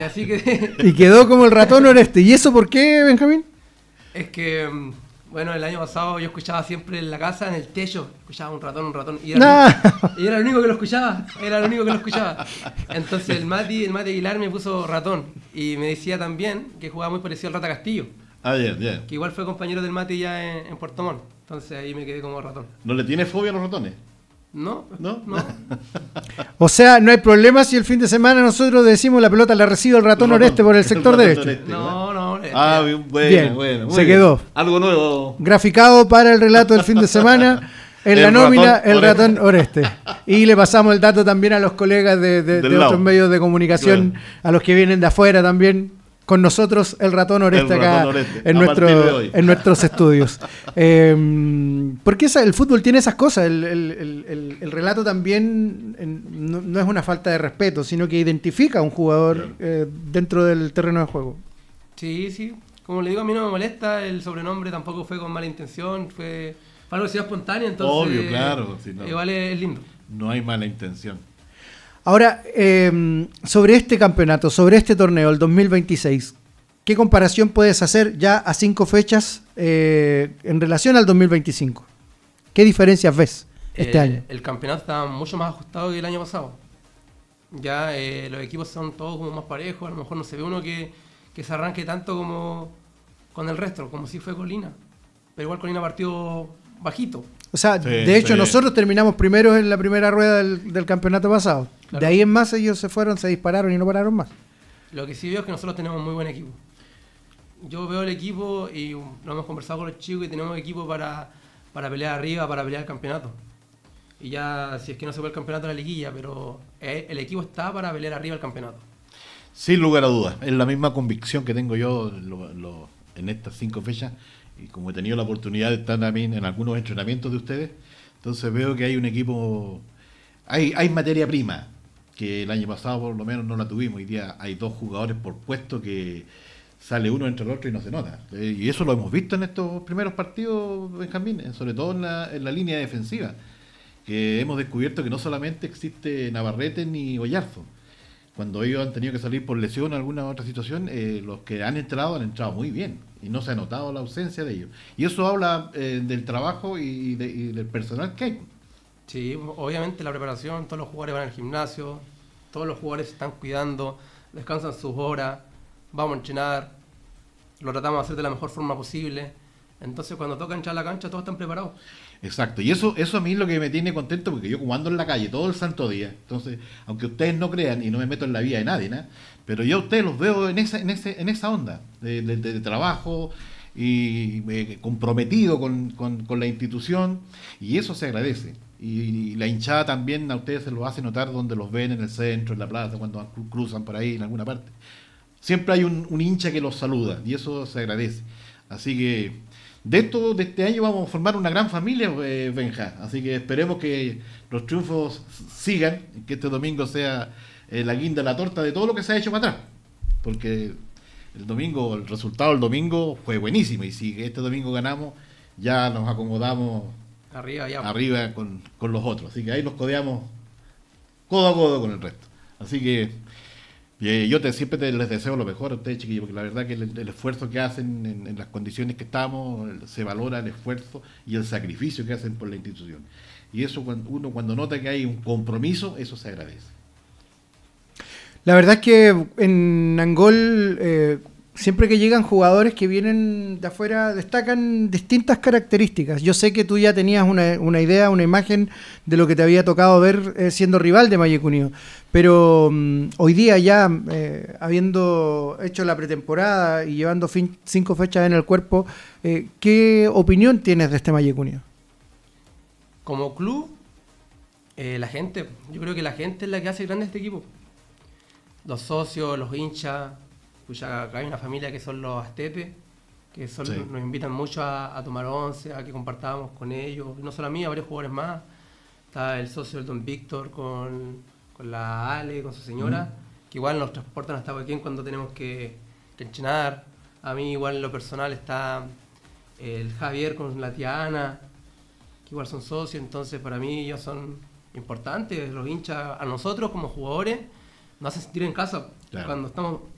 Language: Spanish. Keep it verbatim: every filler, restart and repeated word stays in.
Así que... Y quedó como el ratón Oreste. ¿Y eso por qué, Benjamín? Es que, bueno, el año pasado yo escuchaba siempre en la casa, en el techo, escuchaba un ratón, un ratón, y era, Nah. el, y era el único que lo escuchaba, era el único que lo escuchaba. Entonces el Mati, el Mati Aguilar me puso ratón, y me decía también que jugaba muy parecido al Rata Castillo. Ah, bien, bien. Que igual fue compañero del Mati ya en, en Puerto Montt, entonces ahí me quedé como ratón. ¿No le tiene fobia a los ratones? ¿No? ¿No? No. O sea, no hay problema si el fin de semana nosotros decimos la pelota la recibe el ratón, ratón Oreste por el sector ratón derecho. Oreste, No, no. no ah, bien, bueno, bien, bueno. Se bien. quedó. Algo nuevo. Graficado para el relato del fin de semana. En el la nómina, ratón el Oreste. ratón Oreste. Y le pasamos el dato también a los colegas de, de, de otros medios de comunicación, claro, a los que vienen de afuera también. Con nosotros el ratón Oreste el acá ratón Oreste, en, nuestro, en nuestros estudios. Eh, porque esa, el fútbol tiene esas cosas. El, el, el, el, el relato también en, no, no es una falta de respeto, sino que identifica a un jugador, claro, eh, dentro del terreno de juego. Sí, sí. Como le digo, a mí no me molesta. El sobrenombre tampoco fue con mala intención. Fue algo que se dio espontáneo. Entonces, obvio, claro. Si no, igual es, es lindo. No hay mala intención. Ahora, eh, sobre este campeonato, sobre este torneo, el dos mil veintiséis, ¿qué comparación puedes hacer ya a cinco fechas eh, en relación al dos mil veinticinco? ¿Qué diferencias ves este eh, año? El campeonato está mucho más ajustado que el año pasado. Ya eh, los equipos son todos como más parejos, a lo mejor no se ve uno que, que se arranque tanto como con el resto, como si fue Colina. Pero igual Colina partió bajito. O sea, sí, de hecho sí. nosotros terminamos primeros en la primera rueda del, del campeonato pasado. Claro. De ahí en más ellos se fueron, se dispararon y no pararon más. Lo que sí veo es que nosotros tenemos muy buen equipo. Yo veo el equipo y lo hemos conversado con los chicos y tenemos equipo para, para pelear arriba, para pelear el campeonato. Y ya, si es que no se puede el campeonato de la liguilla, pero el equipo está para pelear arriba el campeonato. Sin lugar a dudas, es la misma convicción que tengo yo lo, lo, en estas cinco fechas. Y como he tenido la oportunidad de estar también en algunos entrenamientos de ustedes, entonces veo que hay un equipo, hay, hay materia prima, que el año pasado por lo menos no la tuvimos. Hoy día hay dos jugadores por puesto que sale uno entre el otro y no se nota. Eh, y eso lo hemos visto en estos primeros partidos, Benjamín, sobre todo en la, en la línea defensiva, que hemos descubierto que no solamente existe Navarrete ni Oyarzo. Cuando ellos han tenido que salir por lesión o alguna otra situación, eh, los que han entrado han entrado muy bien y no se ha notado la ausencia de ellos. Y eso habla eh, del trabajo y, de, y del personal que hay. Sí, obviamente la preparación, todos los jugadores van al gimnasio, todos los jugadores se están cuidando, descansan sus horas, vamos a entrenar, lo tratamos de hacer de la mejor forma posible. Entonces cuando toca entrar a la cancha todos están preparados. Exacto, y eso eso a mí es lo que me tiene contento, porque yo como ando en la calle todo el santo día, entonces, aunque ustedes no crean y no me meto en la vida de nadie, ¿no? Pero yo a ustedes los veo en esa en ese en esa onda de, de, de trabajo y eh, comprometido con, con, con la institución, y eso se agradece. Y, y la hinchada también a ustedes se lo hace notar donde los ven en el centro, en la plaza, cuando cruzan por ahí en alguna parte. Siempre hay un, un hincha que los saluda y eso se agradece. Así que de esto, de este año vamos a formar una gran familia, eh, Benja. Así que esperemos que los triunfos sigan, que este domingo sea eh, la guinda, la torta de todo lo que se ha hecho para atrás. Porque el domingo, el resultado del domingo fue buenísimo. Y si este domingo ganamos, ya nos acomodamos arriba, ya. arriba con, con los otros. Así que ahí nos codeamos codo a codo con el resto. Así que Y yo te, siempre te, les deseo lo mejor a ustedes, chiquillos, porque la verdad que el, el esfuerzo que hacen en, en las condiciones que estamos, se valora el esfuerzo y el sacrificio que hacen por la institución. Y eso, cuando uno cuando nota que hay un compromiso, eso se agradece. La verdad es que en Angol, eh, siempre que llegan jugadores que vienen de afuera, destacan distintas características. Yo sé que tú ya tenías una, una idea, una imagen de lo que te había tocado ver eh, siendo rival de Mayeco Unido. Pero um, hoy día ya, eh, habiendo hecho la pretemporada y llevando fin, cinco fechas en el cuerpo, eh, ¿qué opinión tienes de este Mayeco Unido? Como club, eh, la gente, yo creo que la gente es la que hace grande este equipo. Los socios, los hinchas, pues acá hay una familia que son los Astetes, que son, sí. nos invitan mucho a, a tomar once, a que compartamos con ellos, no solo a mí, a varios jugadores más. Está el socio del Don Víctor con, con la Ale, con su señora, mm. que igual nos transportan hasta Huequén cuando tenemos que, que entrenar. A mí igual en lo personal está el Javier con la tía Ana, que igual son socios, entonces para mí ellos son importantes, los hinchas, a nosotros como jugadores, nos hacen sentir en casa. Claro. Cuando estamos